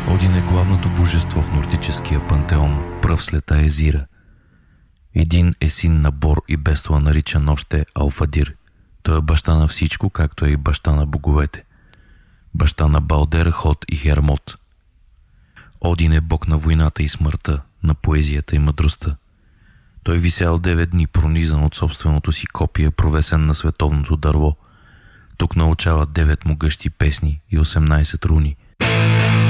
Один е главното божество в нордическия пантеон, пръв след Аезира. Един е син на Бор и Бестуа, наричан още Алфадир. Той е баща на всичко, както е и баща на боговете. Баща на Балдер, Ход и Хермот. Один е бог на войната и смъртта, на поезията и мъдростта. Той висял 9 дни, пронизан от собственото си копие, провесен на световното дърво. Тук научава 9 могъщи песни и 18 руни.